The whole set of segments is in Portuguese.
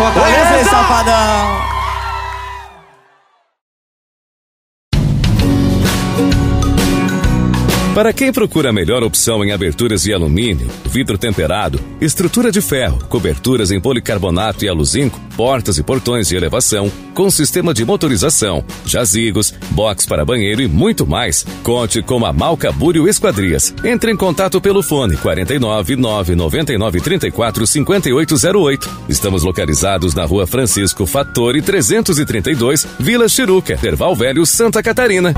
Fortaleza, safadão! Para quem procura a melhor opção em aberturas de alumínio, vidro temperado, estrutura de ferro, coberturas em policarbonato e aluzinco, portas e portões de elevação, com sistema de motorização, jazigos, box para banheiro e muito mais, conte com a Malca Búrio Esquadrias. Entre em contato pelo fone 49 999 34 5808. Estamos localizados na Rua Francisco Fattori 332, Vila Chiruca, Terval Velho, Santa Catarina.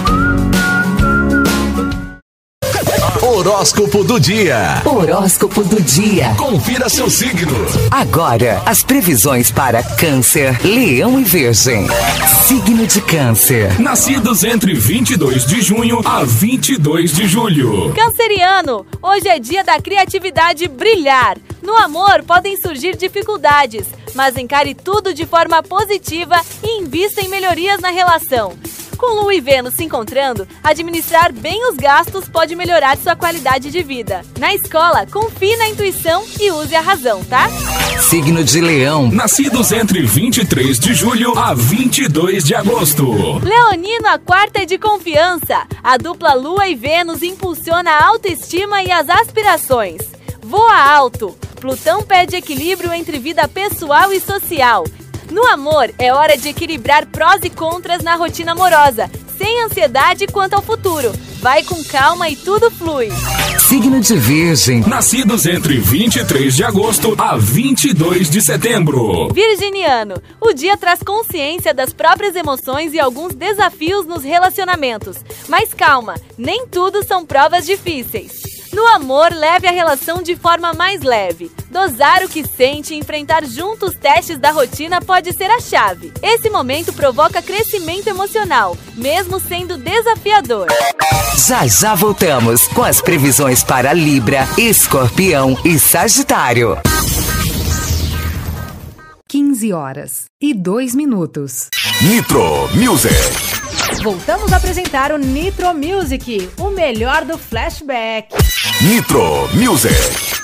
Horóscopo do dia. Horóscopo do dia. Confira seu signo. Agora, as previsões para Câncer, Leão e Virgem. Signo de Câncer. Nascidos entre 22 de junho a 22 de julho. Canceriano, hoje é dia da criatividade brilhar. No amor podem surgir dificuldades, mas encare tudo de forma positiva e invista em melhorias na relação. Com Lua e Vênus se encontrando, administrar bem os gastos pode melhorar sua qualidade de vida. Na escola, confie na intuição e use a razão, tá? Signo de Leão. Nascidos entre 23 de julho a 22 de agosto. Leonino, a quarta é de confiança. A dupla Lua e Vênus impulsiona a autoestima e as aspirações. Voa alto. Plutão pede equilíbrio entre vida pessoal e social. No amor, é hora de equilibrar prós e contras na rotina amorosa, sem ansiedade quanto ao futuro. Vai com calma e tudo flui. Signo de Virgem. Nascidos entre 23 de agosto a 22 de setembro. Virginiano, o dia traz consciência das próprias emoções e alguns desafios nos relacionamentos. Mas calma, nem tudo são provas difíceis. No amor, leve a relação de forma mais leve. Dosar o que sente e enfrentar juntos os testes da rotina pode ser a chave. Esse momento provoca crescimento emocional, mesmo sendo desafiador. Já voltamos com as previsões para Libra, Escorpião e Sagitário. 15h02. Nitro Music. Voltamos a apresentar o Nitro Music, o melhor do flashback. Nitro Music.